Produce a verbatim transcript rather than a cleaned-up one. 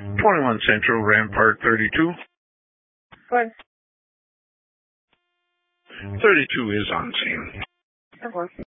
twenty-one Central, Rampart thirty-two. What? thirty-two is on scene. Of course.